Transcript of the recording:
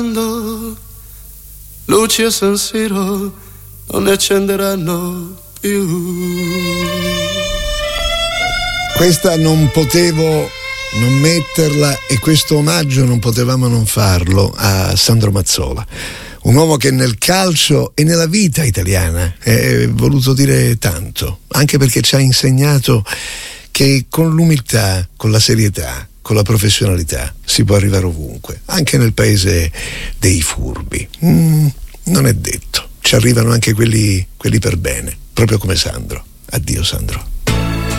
luci a San Siro non ne accenderanno più. Questa non potevo non metterla, e questo omaggio non potevamo non farlo a Sandro Mazzola, un uomo che nel calcio e nella vita italiana è voluto dire tanto, anche perché ci ha insegnato che con l'umiltà, con la serietà, con la professionalità si può arrivare ovunque, anche nel paese dei furbi. Non è detto, ci arrivano anche quelli per bene, proprio come Sandro. Addio Sandro.